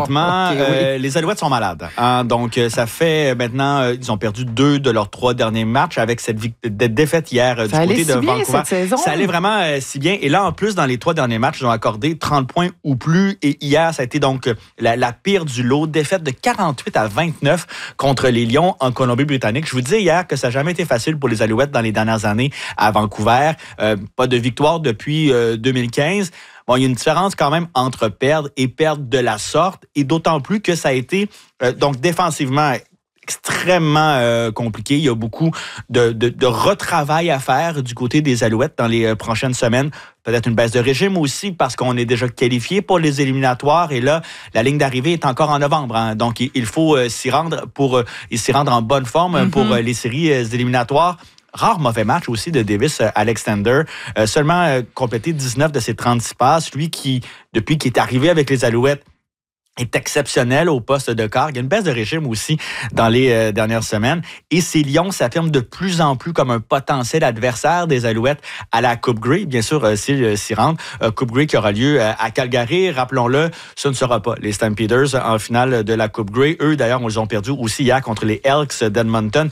présentement, les Alouettes sont malades. Hein? Donc, ça fait maintenant, ils ont perdu 2 de leurs 3 derniers matchs avec cette défaite hier du côté de Vancouver. Ça allait vraiment si bien. Et là, en plus, dans les 3 derniers matchs, ils ont accordé 30 points ou plus. Et hier, ça a été donc la pire du lot. Défaite de 48-29 contre les Lions en Colombie-Britannique. Je vous disais hier que ça n'a jamais été facile pour les Alouettes dans les dernières années à Vancouver. Pas de victoire depuis 2015. Bon, il y a une différence quand même entre perdre et perdre de la sorte, et d'autant plus que ça a été, donc défensivement, extrêmement compliqué. Il y a beaucoup de retravail à faire du côté des Alouettes dans les prochaines semaines. Peut-être une baisse de régime aussi parce qu'on est déjà qualifié pour les éliminatoires et là, la ligne d'arrivée est encore en novembre. Hein. Donc, il faut s'y rendre en bonne forme pour les séries éliminatoires. Rare mauvais match aussi de Davis Alexander. Seulement complété 19 de ses 36 passes. Lui qui, depuis qu'il est arrivé avec les Alouettes, est exceptionnel au poste de quart. Il y a une baisse de régime aussi dans les dernières semaines. Et ces Lions s'affirment de plus en plus comme un potentiel adversaire des Alouettes à la Coupe Grey. Bien sûr, s'ils s'y rendent. Coupe Grey qui aura lieu à Calgary. Rappelons-le, ce ne sera pas les Stampeders en finale de la Coupe Grey. Eux, d'ailleurs, ils ont perdu aussi hier contre les Elks d'Edmonton.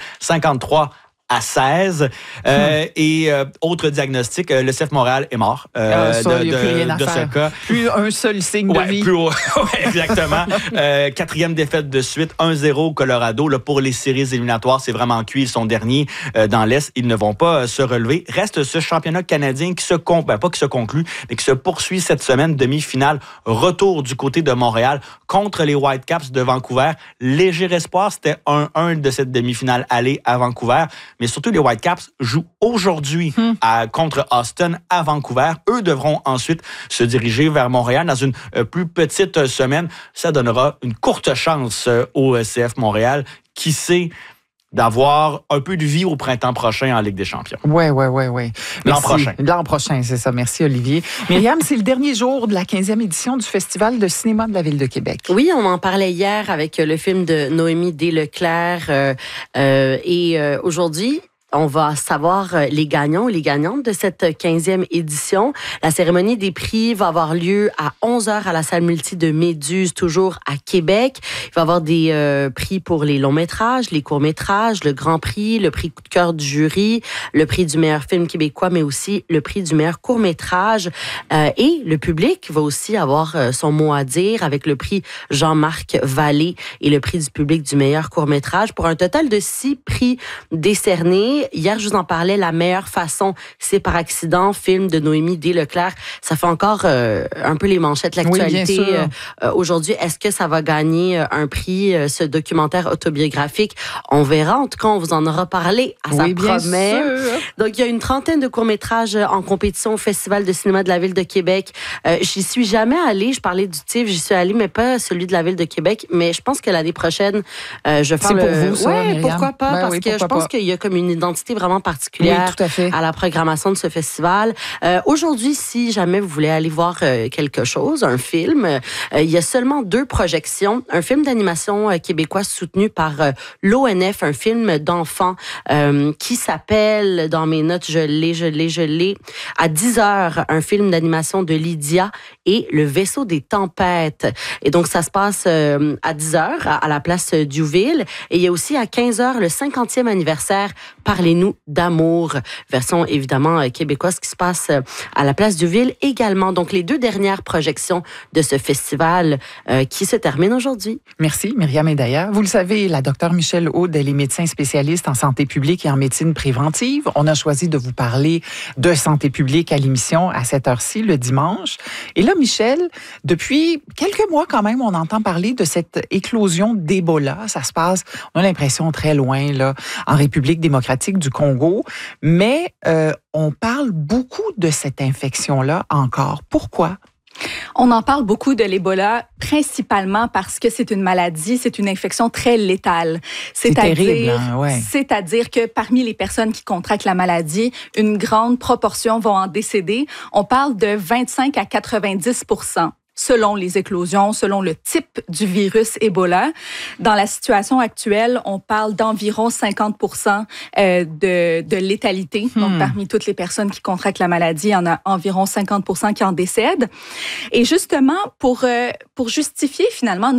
53-16. Et autre diagnostic, le CF Montréal est mort. Ça, il n'y a plus rien à faire. Ce cas. Plus un seul signe de vie. Plus haut. Exactement. 4e défaite de suite, 1-0 au Colorado. Là, pour les séries éliminatoires, c'est vraiment cuit. Ils sont derniers dans l'Est. Ils ne vont pas se relever. Reste ce championnat canadien qui pas qui se conclut, mais qui se poursuit cette semaine. Demi-finale, retour du côté de Montréal contre les Whitecaps de Vancouver. Léger espoir, c'était 1-1 de cette demi-finale aller à Vancouver. Mais surtout, les Whitecaps jouent aujourd'hui contre Austin à Vancouver. Eux devront ensuite se diriger vers Montréal dans une plus petite semaine. Ça donnera une courte chance au CF Montréal. Qui sait d'avoir un peu de vie au printemps prochain en Ligue des Champions. Oui. L'an prochain, c'est ça. Merci, Olivier. Myriam, c'est le dernier jour de la 15e édition du Festival de cinéma de la Ville de Québec. Oui, on en parlait hier avec le film de Noémie Desleclerc. Et aujourd'hui, on va savoir les gagnants et les gagnantes de cette 15e édition. La cérémonie des prix va avoir lieu à 11h à la salle multi de Méduse, toujours à Québec. Il va y avoir des prix pour les longs métrages, les courts métrages, le grand prix, le prix coup de cœur du jury, le prix du meilleur film québécois, mais aussi le prix du meilleur court métrage. Et le public va aussi avoir son mot à dire avec le prix Jean-Marc Vallée et le prix du public du meilleur court métrage pour un total de 6 prix décernés. Hier, je vous en parlais, La meilleure façon, c'est par accident, film de Noémie Desleclerc. Ça fait encore un peu les manchettes de l'actualité. Oui, aujourd'hui, est-ce que ça va gagner un prix, ce documentaire autobiographique? On verra. En tout cas, on vous en aura parlé. Ça promet. Donc, il y a une trentaine de courts-métrages en compétition au Festival de cinéma de la Ville de Québec. J'y suis jamais allée. Je parlais du TIFF, j'y suis allée, mais pas celui de la Ville de Québec. Mais je pense que l'année prochaine, je vais faire pour vous, ça, Myriam. Pourquoi pas? Parce que je pense qu'il y a comme une identité vraiment particulière à la programmation de ce festival. Aujourd'hui, si jamais vous voulez aller voir quelque chose, un film, il y a seulement 2 projections. Un film d'animation québécois soutenu par l'ONF, un film d'enfants qui s'appelle, dans mes notes, je l'ai, à 10h, un film d'animation de Lydia et Le vaisseau des tempêtes. Et donc, ça se passe à 10h à la place Diouville. Et il y a aussi à 15h le 50e anniversaire Parlez-nous d'amour, version évidemment québécoise qui se passe à la place Diouville également. Donc, les 2 dernières projections de ce festival qui se termine aujourd'hui. Merci, Myriam Edaya. Vous le savez, la Dr Michèle Aude, elle est médecin spécialiste en santé publique et en médecine préventive. On a choisi de vous parler de santé publique à l'émission à cette heure-ci, le dimanche. Et là, Michèle, depuis quelques mois quand même, on entend parler de cette éclosion d'Ebola. Ça se passe, on a l'impression, très loin, là, en République démocratique du Congo. Mais on parle beaucoup de cette infection-là encore. Pourquoi? On en parle beaucoup de l'Ebola, principalement parce que c'est une maladie, c'est une infection très létale. C'est terrible, hein? Ouais. C'est-à-dire que parmi les personnes qui contractent la maladie, une grande proportion vont en décéder. On parle de 25 à 90%. Selon les éclosions, selon le type du virus Ebola. Dans la situation actuelle, on parle d'environ 50% de létalité. Donc, parmi toutes les personnes qui contractent la maladie, il y en a environ 50% qui en décèdent. Et justement, pour justifier finalement